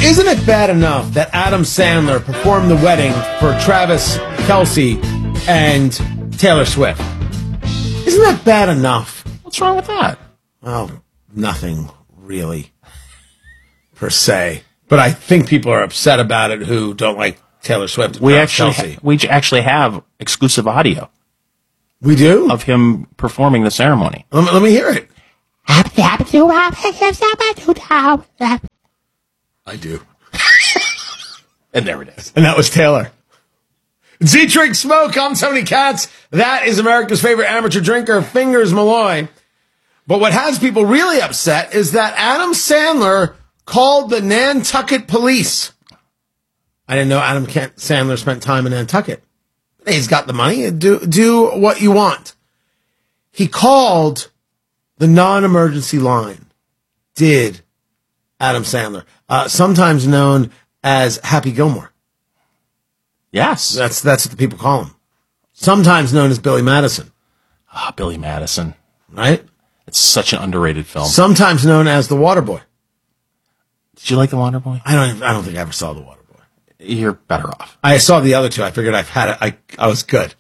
isn't it bad enough that Adam Sandler performed the wedding for Travis Kelce and Taylor Swift? Isn't that bad enough? What's wrong with that? Well, nothing really, per se. But I think people are upset about it who don't like Taylor Swift and Travis Kelce. We actually have exclusive audio. We do? Of him performing the ceremony. Let me hear it. I do. And there it is. And that was Taylor. Z-Drink Smoke, I'm Tony Katz. That is America's favorite amateur drinker, Fingers Malloy. But what has people really upset is that Adam Sandler called the Nantucket police. I didn't know Adam Sandler spent time in Nantucket. He's got the money. Do what you want. He called the non-emergency line. Did Adam Sandler, sometimes known as Happy Gilmore. Yes. That's what the people call him. Sometimes known as Billy Madison. Billy Madison. Right? It's such an underrated film. Sometimes known as the Waterboy. Did you like the Waterboy? I don't think I ever saw the Waterboy. You're better off. I saw the other two. I figured I've had it. I was good.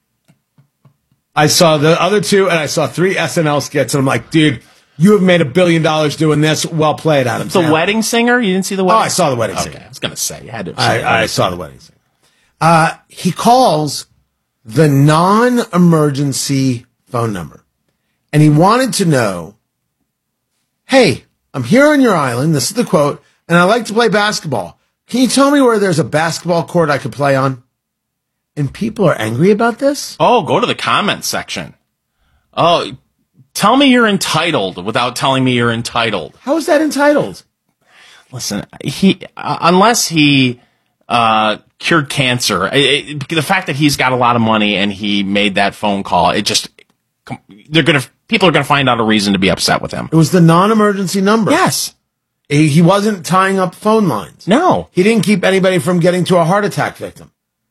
I saw the other two, and I saw 3 SNL skits, and I'm like, dude, you have made $1 billion doing this. Well played, Adam Sandler. The Wedding Singer? You didn't see the Wedding Singer? I saw the Wedding Singer. Okay, I was going to say. You had to. I saw the Wedding Singer. He calls the non-emergency phone number, and he wanted to know, hey, I'm here on your island. This is the quote, and I like to play basketball. Can you tell me where there's a basketball court I could play on? And people are angry about this? Oh, go to the comment section. Oh, tell me you're entitled without telling me you're entitled. How is that entitled? Listen, unless he cured cancer, the fact that he's got a lot of money and he made that phone call, people are gonna find out a reason to be upset with him. It was the non-emergency number. Yes. He wasn't tying up phone lines. No. He didn't keep anybody from getting to a heart attack victim.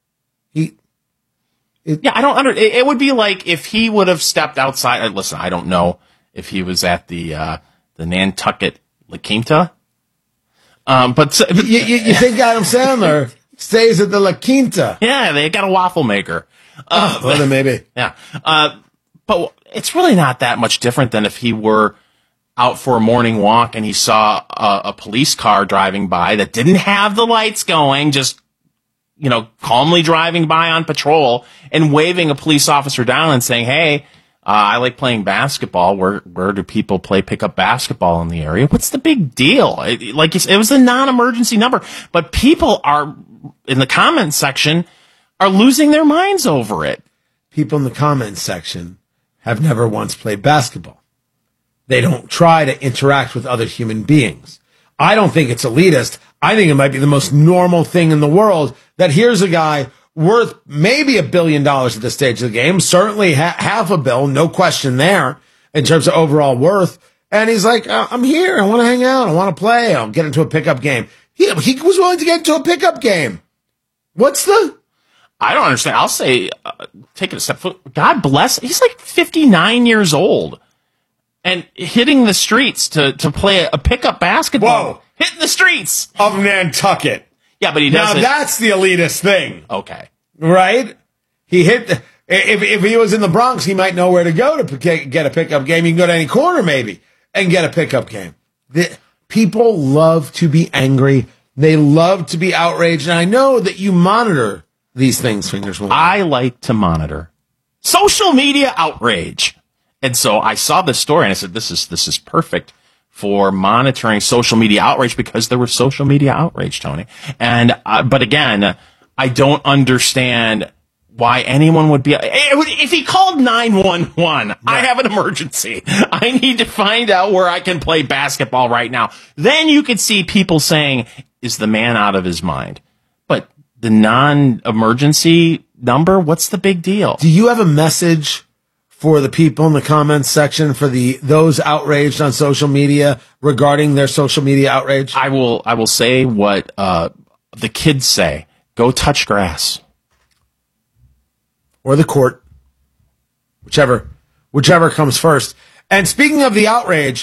I don't it would be like if he would have stepped outside. Listen, I don't know if he was at the Nantucket La Quinta. But you think Adam Sandler stays at the La Quinta? Yeah, they got a waffle maker. Well, then maybe. Yeah. But it's really not that much different than if he were out for a morning walk and he saw a police car driving by that didn't have the lights going, just, calmly driving by on patrol and waving a police officer down and saying, hey, I like playing basketball. Where do people play pickup basketball in the area? What's the big deal? It was a non-emergency number, but people are in the comments section are losing their minds over it. People in the comments section have never once played basketball. They don't try to interact with other human beings. I don't think it's elitist. I think it might be the most normal thing in the world that here's a guy worth maybe $1 billion at this stage of the game, certainly half $1 billion, no question there in terms of overall worth. And he's like, I'm here. I want to hang out. I want to play. I'll get into a pickup game. He was willing to get into a pickup game. I don't understand. I'll say, take it a step further. God bless. He's like 59 years old. And hitting the streets to play a pickup basketball. Whoa. Hitting the streets. Of Nantucket. Yeah, but he doesn't. Now that's the elitist thing. Okay. Right? He hit if he was in the Bronx, he might know where to go to get a pickup game. He can go to any corner maybe and get a pickup game. People love to be angry. They love to be outraged. And I know that you monitor these things, Fingers. I like to monitor social media outrage. And so I saw this story and I said, this is perfect for monitoring social media outrage because there was social media outrage, Tony. And, but again, I don't understand why anyone would be, if he called 911, right. I have an emergency. I need to find out where I can play basketball right now. Then you could see people saying, is the man out of his mind? But the non-emergency number, what's the big deal? Do you have a message for the people in the comments section, for those outraged on social media regarding their social media outrage? I will say what the kids say. Go touch grass. Or the court. Whichever comes first. And speaking of the outrage,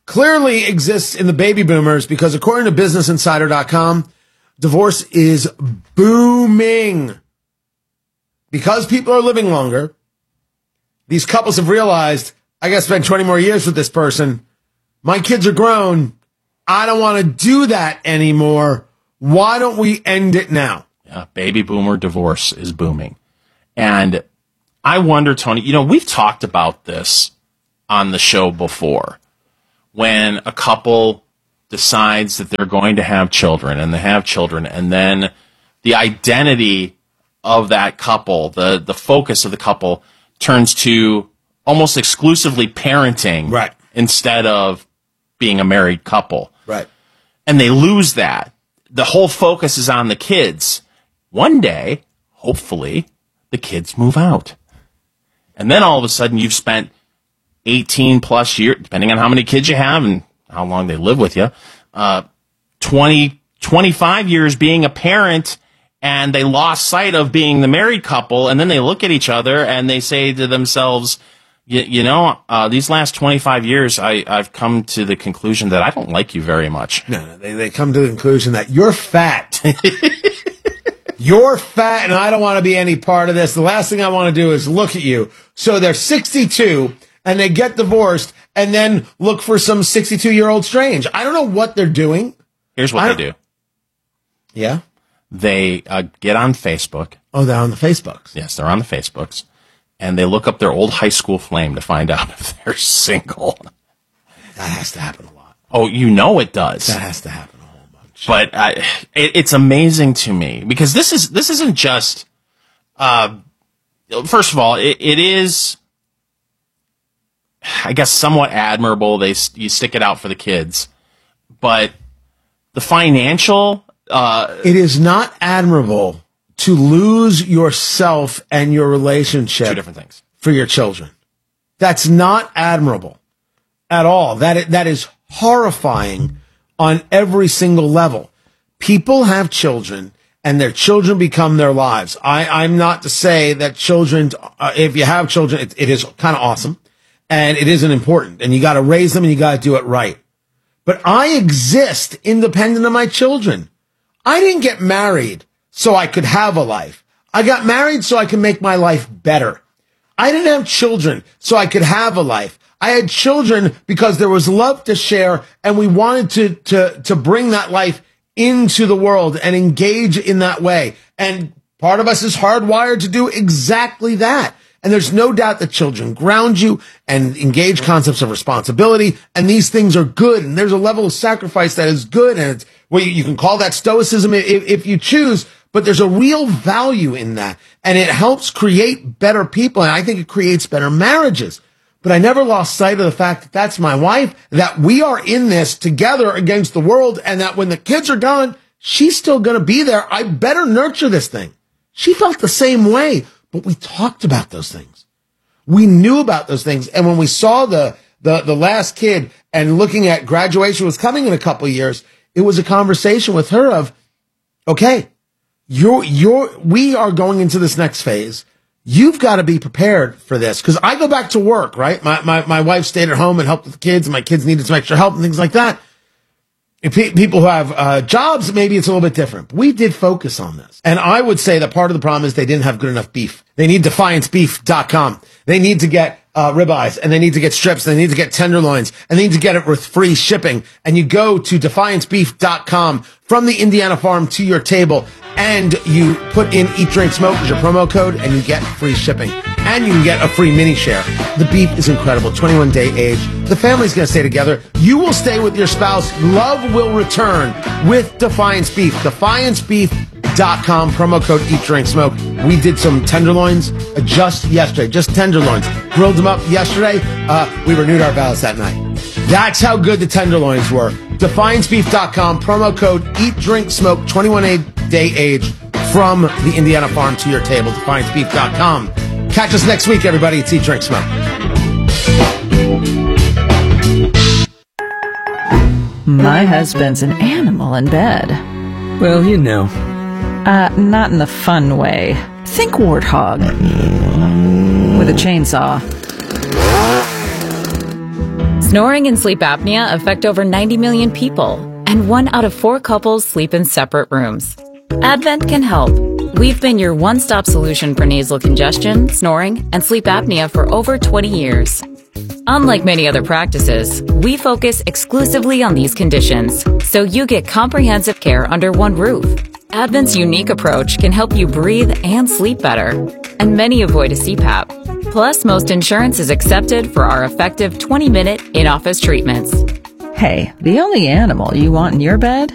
clearly exists in the baby boomers because according to BusinessInsider.com, divorce is booming. Because people are living longer, these couples have realized, I got to spend 20 more years with this person. My kids are grown. I don't want to do that anymore. Why don't we end it now? Yeah, baby boomer divorce is booming. And I wonder, Tony, we've talked about this on the show before. When a couple decides that they're going to have children and they have children, and then the identity of that couple, the focus of the couple turns to almost exclusively parenting, right, instead of being a married couple. Right. And they lose that. The whole focus is on the kids. One day, hopefully, the kids move out. And then all of a sudden you've spent 18 plus years, depending on how many kids you have and how long they live with you, 20, 25 years being a parent, and they lost sight of being the married couple, and then they look at each other and they say to themselves, these last 25 years, I've come to the conclusion that I don't like you very much. No, they come to the conclusion that you're fat. You're fat, and I don't want to be any part of this. The last thing I want to do is look at you. So they're 62, and they get divorced, and then look for some 62-year-old strange. I don't know what they're doing. Here's what they do. Yeah? They get on Facebook. Oh, they're on the Facebooks. Yes, they're on the Facebooks. And they look up their old high school flame to find out if they're single. That has to happen a lot. Oh, it does. That has to happen a whole bunch. But it's amazing to me because this isn't just. First of all, it is, I guess, somewhat admirable. You stick it out for the kids, but the financial. It is not admirable to lose yourself and your relationship. Two different things. For your children. That's not admirable at all. That is horrifying on every single level. People have children, and their children become their lives. I'm not to say that children, if you have children, it is kind of awesome, and it isn't important, and you got to raise them, and you got to do it right. But I exist independent of my children. I didn't get married so I could have a life. I got married so I could make my life better. I didn't have children so I could have a life. I had children because there was love to share, and we wanted to bring that life into the world and engage in that way. And part of us is hardwired to do exactly that. And there's no doubt that children ground you and engage concepts of responsibility. And these things are good. And there's a level of sacrifice that is good. And it's, well, you can call that stoicism if you choose, but there's a real value in that. And it helps create better people. And I think it creates better marriages. But I never lost sight of the fact that that's my wife, that we are in this together against the world, and that when the kids are gone, she's still going to be there. I better nurture this thing. She felt the same way. But we talked about those things. We knew about those things. And when we saw the last kid and looking at graduation was coming in a couple of years, it was a conversation with her of, okay, we are going into this next phase. You've got to be prepared for this. Cause I go back to work, right? My wife stayed at home and helped with the kids, and my kids needed some extra help and things like that. If people who have jobs, maybe it's a little bit different. We did focus on this. And I would say that part of the problem is they didn't have good enough beef. They need DefianceBeef.com. They need to get ribeyes, and they need to get strips, and they need to get tenderloins, and they need to get it with free shipping. And you go to DefianceBeef.com from the Indiana farm to your table, and you put in Eat, Drink, Smoke as your promo code, and you get free shipping. And you can get a free mini share. The beef is incredible. 21-day age. The family's going to stay together. You will stay with your spouse. Love will return with Defiance Beef. DefianceBeef.com. Promo code Eat, Drink, Smoke. We did some tenderloins just yesterday. Just tenderloins. Grilled them up yesterday. We renewed our vows that night. That's how good the tenderloins were. DefianceBeef.com. Promo code Eat, Drink, Smoke. 21-day age from the Indiana farm to your table. DefianceBeef.com. Catch us next week, everybody. It's Eat, Drink, Smoke. My husband's an animal in bed. Well, you know. Not in the fun way. Think warthog. With a chainsaw. Snoring and sleep apnea affect over 90 million people, and 1 out of 4 couples sleep in separate rooms. Advent can help. We've been your one-stop solution for nasal congestion, snoring, and sleep apnea for over 20 years. Unlike many other practices, we focus exclusively on these conditions, so you get comprehensive care under one roof. Advent's unique approach can help you breathe and sleep better, and many avoid a CPAP. Plus, most insurance is accepted for our effective 20-minute in-office treatments. Hey, the only animal you want in your bed